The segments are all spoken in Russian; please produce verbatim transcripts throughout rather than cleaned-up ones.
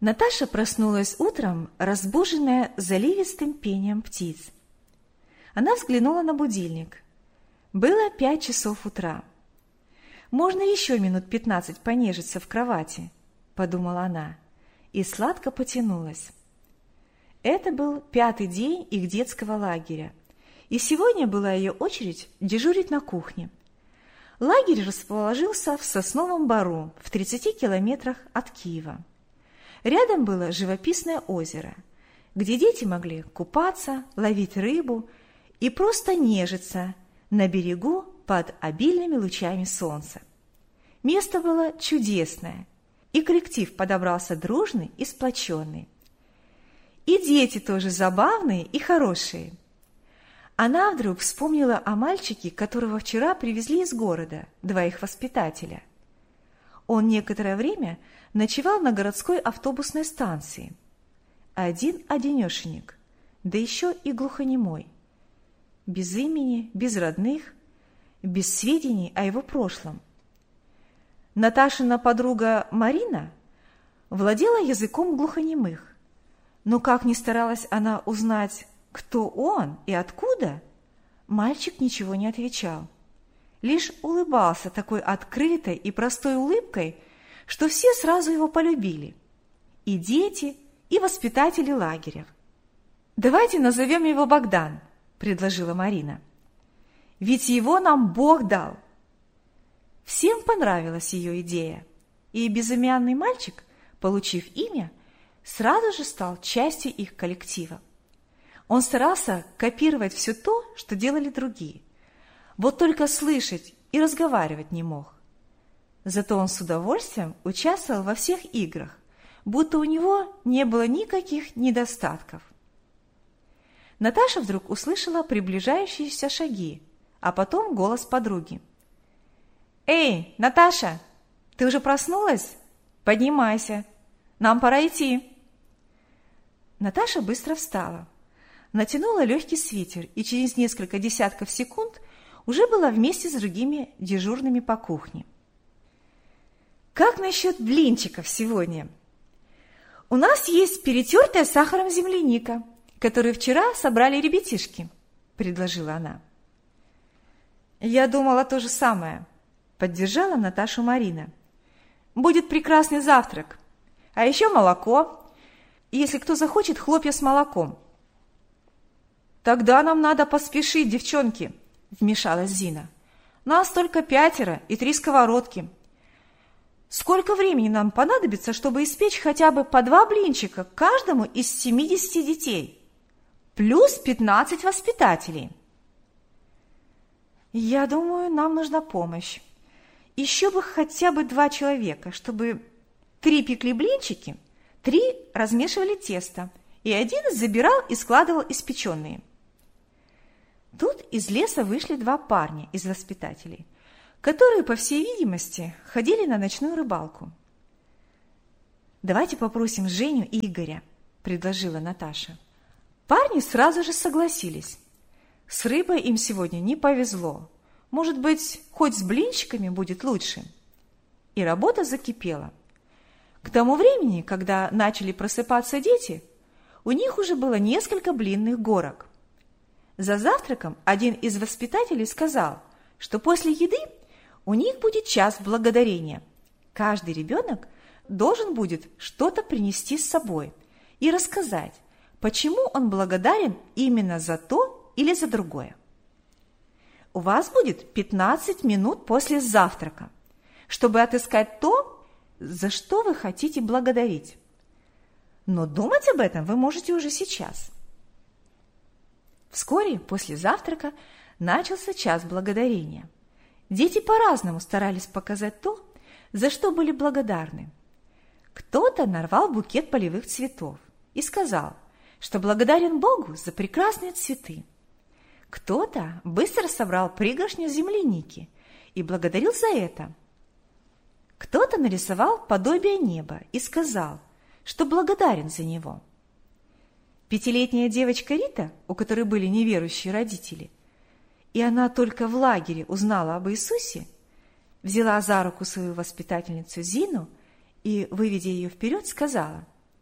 Наташа проснулась утром, разбуженная заливистым пением птиц. Она взглянула на будильник. Было пять часов утра. «Можно еще минут пятнадцать понежиться в кровати», — подумала она, и сладко потянулась. Это был пятый день их детского лагеря, и сегодня была ее очередь дежурить на кухне. Лагерь расположился в Сосновом Бору, в тридцати километрах от Киева. Рядом было живописное озеро, где дети могли купаться, ловить рыбу и просто нежиться на берегу под обильными лучами солнца. Место было чудесное, и коллектив подобрался дружный и сплоченный. И дети тоже забавные и хорошие. Она вдруг вспомнила о мальчике, которого вчера привезли из города, два их воспитателя. Он некоторое время ночевал на городской автобусной станции. Один-одинешенек, да еще и глухонемой. Без имени, без родных, без сведений о его прошлом. Наташина подруга Марина владела языком глухонемых, но как ни старалась она узнать, кто он и откуда, мальчик ничего не отвечал. Лишь улыбался такой открытой и простой улыбкой, что все сразу его полюбили. И дети, и воспитатели лагеря. «Давайте назовем его Богдан», — предложила Марина. «Ведь его нам Бог дал». Всем понравилась ее идея, и безымянный мальчик, получив имя, сразу же стал частью их коллектива. Он старался копировать все то, что делали другие, вот только слышать и разговаривать не мог. Зато он с удовольствием участвовал во всех играх, будто у него не было никаких недостатков. Наташа вдруг услышала приближающиеся шаги, а потом голос подруги. «Эй, Наташа, ты уже проснулась? Поднимайся, нам пора идти». Наташа быстро встала, натянула легкий свитер и через несколько десятков секунд уже была вместе с другими дежурными по кухне. «Как насчет блинчиков сегодня? У нас есть перетертая сахаром земляника, которую вчера собрали ребятишки», — предложила она. «Я думала то же самое», — поддержала Наташу Марина. «Будет прекрасный завтрак, а еще молоко, если кто захочет хлопья с молоком». «Тогда нам надо поспешить, девчонки», — вмешалась Зина. «Нас только пятеро и три сковородки. Сколько времени нам понадобится, чтобы испечь хотя бы по два блинчика каждому из семидесяти детей? Плюс пятнадцать воспитателей». «Я думаю, нам нужна помощь. Еще бы хотя бы два человека, чтобы три пекли блинчики, три размешивали тесто, и один забирал и складывал испеченные». Тут из леса вышли два парня из воспитателей, которые, по всей видимости, ходили на ночную рыбалку. «Давайте попросим Женю и Игоря», – предложила Наташа. Парни сразу же согласились. С рыбой им сегодня не повезло. Может быть, хоть с блинчиками будет лучше. И работа закипела. К тому времени, когда начали просыпаться дети, у них уже было несколько блинных горок. За завтраком один из воспитателей сказал, что после еды у них будет час благодарения. Каждый ребенок должен будет что-то принести с собой и рассказать, почему он благодарен именно за то или за другое. У вас будет пятнадцать минут после завтрака, чтобы отыскать то, за что вы хотите благодарить. Но думать об этом вы можете уже сейчас. Вскоре после завтрака начался час благодарения. Дети по-разному старались показать то, за что были благодарны. Кто-то нарвал букет полевых цветов и сказал, что благодарен Богу за прекрасные цветы. Кто-то быстро собрал пригоршню земляники и благодарил за это. Кто-то нарисовал подобие неба и сказал, что благодарен за него. Пятилетняя девочка Рита, у которой были неверующие родители, и она только в лагере узнала об Иисусе, взяла за руку свою воспитательницу Зину и, выведя ее вперед, сказала: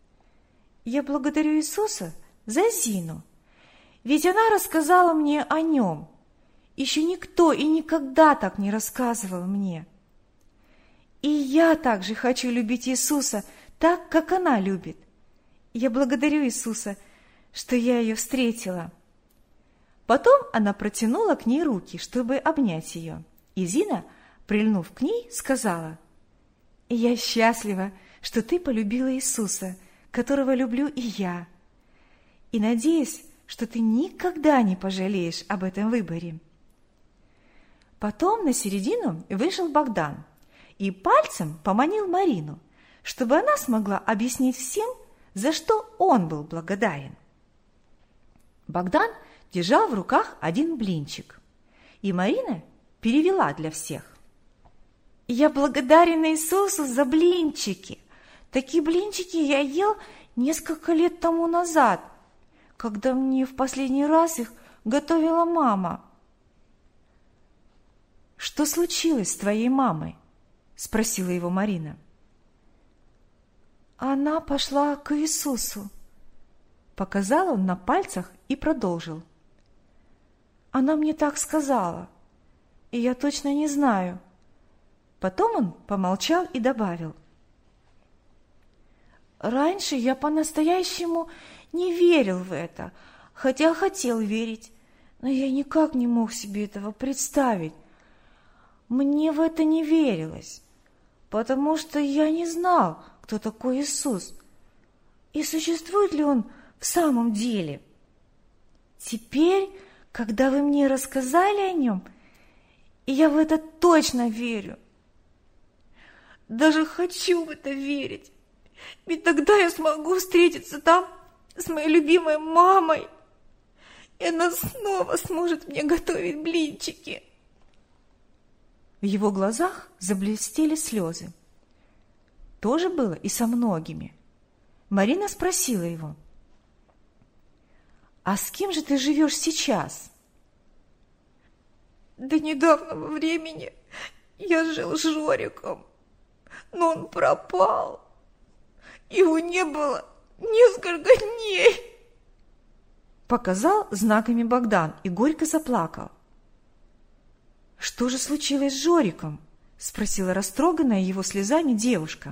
я благодарю Иисуса за Зину, ведь она рассказала мне о нем. Еще никто и никогда так не рассказывал мне. И я также хочу любить Иисуса так, как она любит. Я благодарю Иисуса, что я ее встретила». Потом она протянула к ней руки, чтобы обнять ее. И Зина, прильнув к ней, сказала: «Я счастлива, что ты полюбила Иисуса, которого люблю и я. И надеюсь, что ты никогда не пожалеешь об этом выборе». Потом на середину вышел Богдан и пальцем поманил Марину, чтобы она смогла объяснить всем, за что он был благодарен. Богдан держал в руках один блинчик, и Марина перевела для всех: «Я благодарен Иисусу за блинчики. Такие блинчики я ел несколько лет тому назад, когда мне в последний раз их готовила мама». «Что случилось с твоей мамой?» – спросила его Марина. «Она пошла к Иисусу», – показал он на пальцах и продолжил. «Она мне так сказала, и я точно не знаю». Потом он помолчал и добавил: «Раньше я по-настоящему не верил в это, хотя хотел верить, но я никак не мог себе этого представить. Мне в это не верилось, потому что я не знал, кто такой Иисус и существует ли Он в самом деле. Теперь, когда вы мне рассказали о Нем, я в это точно верю. Даже хочу в это верить, ведь тогда я смогу встретиться там с моей любимой мамой, и она снова сможет мне готовить блинчики». В его глазах заблестели слезы. То же было и со многими. Марина спросила его: «А с кем же ты живешь сейчас?» «До недавнего времени я жил с Жориком, но он пропал. Его не было несколько дней», — показал знаками Богдан и горько заплакал. «Что же случилось с Жориком?» — спросила растроганная его слезами девушка.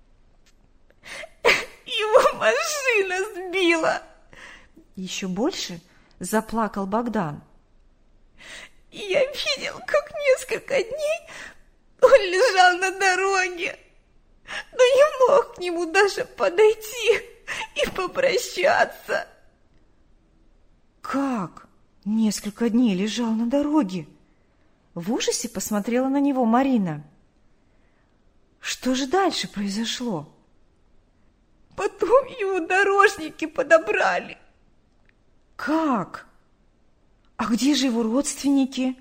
«Его машина сбила!» Еще больше заплакал Богдан. «Я видел, как несколько дней он лежал на дороге, но не мог к нему даже подойти и попрощаться». «Как? Несколько дней лежал на дороге?» В ужасе посмотрела на него Марина. «Что же дальше произошло?» «Потом его дорожники подобрали». «Как? А где же его родственники?»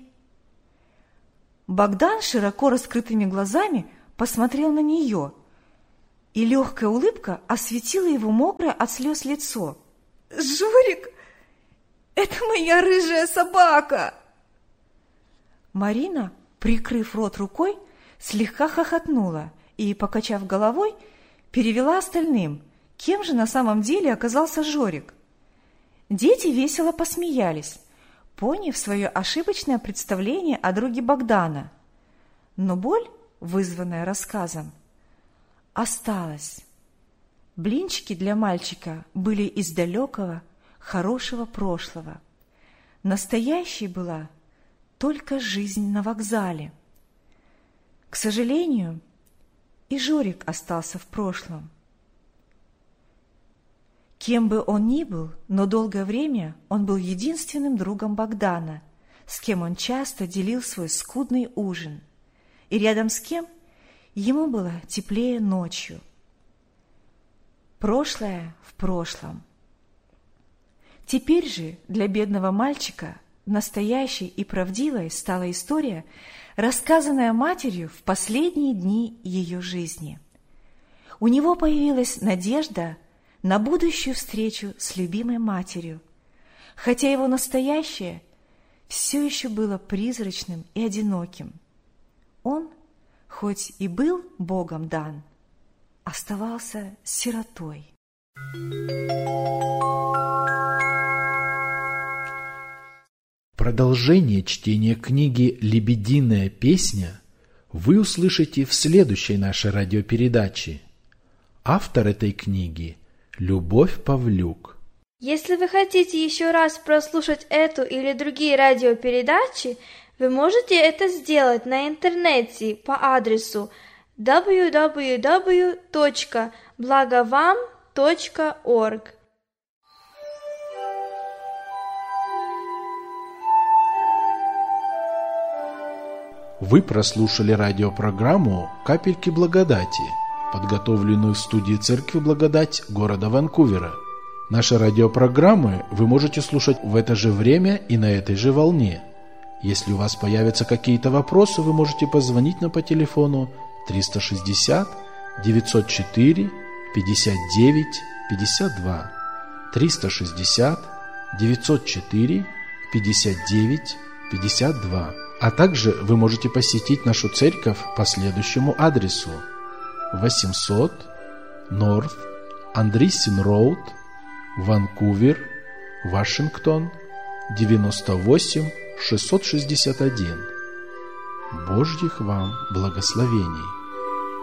Богдан широко раскрытыми глазами посмотрел на нее, и легкая улыбка осветила его мокрое от слез лицо. «Жорик, это моя рыжая собака!» Марина, прикрыв рот рукой, слегка хохотнула и, покачав головой, перевела остальным, кем же на самом деле оказался Жорик. Дети весело посмеялись, поняв свое ошибочное представление о друге Богдана. Но боль, вызванная рассказом, осталась. Блинчики для мальчика были из далекого, хорошего прошлого. Настоящей была только жизнь на вокзале. К сожалению, и Жорик остался в прошлом. Кем бы он ни был, но долгое время он был единственным другом Богдана, с кем он часто делил свой скудный ужин, и рядом с кем ему было теплее ночью. Прошлое в прошлом. Теперь же для бедного мальчика настоящей и правдивой стала история, рассказанная матерью в последние дни ее жизни. У него появилась надежда на будущую встречу с любимой матерью, хотя его настоящее все еще было призрачным и одиноким. Он, хоть и был Богом дан, оставался сиротой. Продолжение чтения книги «Лебединая песня» вы услышите в следующей нашей радиопередаче. Автор этой книги – Любовь Павлюк. Если вы хотите еще раз прослушать эту или другие радиопередачи, вы можете это сделать на интернете по адресу дабл ю дабл ю дабл ю точка благовам точка орг. Вы прослушали радиопрограмму «Капельки благодати», подготовленную в студии Церкви Благодать города Ванкувера. Наши радиопрограммы вы можете слушать в это же время и на этой же волне. Если у вас появятся какие-то вопросы, вы можете позвонить нам по телефону триста шестьдесят девятьсот четыре пятьдесят девять пятьдесят два, триста шестьдесят девятьсот четыре пятьдесят девять пятьдесят два. А также вы можете посетить нашу церковь по следующему адресу: восемьсот North Andreessen Road, Ванкувер, Вашингтон, девяносто восемь шестьсот шестьдесят один. Божьих вам благословений!